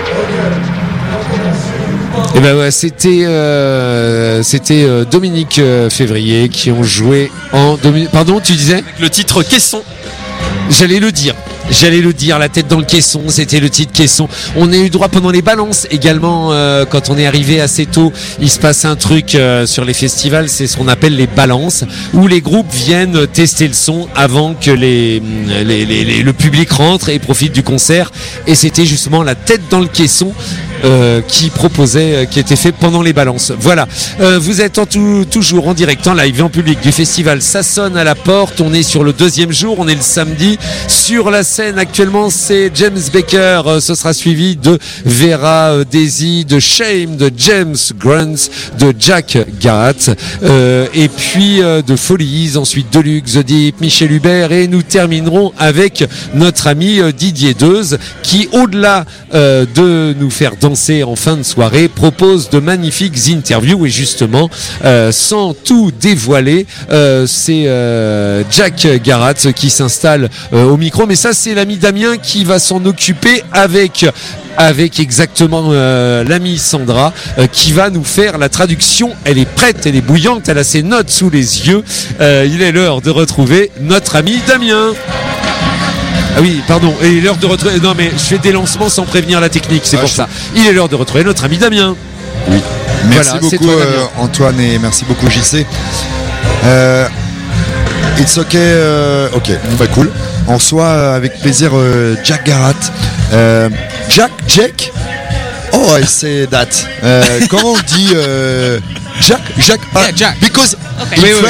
Et ben ouais, c'était Dominique Février qui ont joué en pardon, tu disais Le titre Caisson. J'allais le dire, la tête dans le caisson, c'était le titre Caisson. On a eu droit pendant les balances également, quand on est arrivé assez tôt, il se passe un truc sur les festivals, c'est ce qu'on appelle les balances, où les groupes viennent tester le son avant que le public rentre et profite du concert. Et c'était justement la tête dans le caisson qui était fait pendant les balances. Voilà, vous êtes toujours en direct, en live et en public du festival. Ça sonne à la porte, on est sur le 2e jour, on est le samedi. Sur la scène actuellement, c'est James Baker, ce sera suivi de Vera Daisy, de Shame, de James Grant, de Jack Garratt, et puis de Follies, ensuite Deluxe, The Deep, Michel Hubert, et nous terminerons avec notre ami Didier Deuze qui, au-delà de nous faire danser en fin de soirée, propose de magnifiques interviews. Et justement, sans tout dévoiler, c'est Jack Garratt qui s'installe au micro, mais ça c'est l'ami Damien qui va s'en occuper avec exactement l'amie Sandra qui va nous faire la traduction. Elle est prête, elle est bouillante, elle a ses notes sous les yeux. Il est l'heure de retrouver notre ami Damien. Ah oui, pardon, il est l'heure de retrouver... Non mais je fais des lancements sans prévenir la technique, c'est pour ça. Il est l'heure de retrouver notre ami Damien. Oui, merci voilà, beaucoup toi, Antoine, et merci beaucoup JC. It's okay, ok, bah cool. On reçoit avec plaisir Jack Garratt. Jack? Oh, I say that. Comment on dit Jack? Yeah, Jack. Because okay.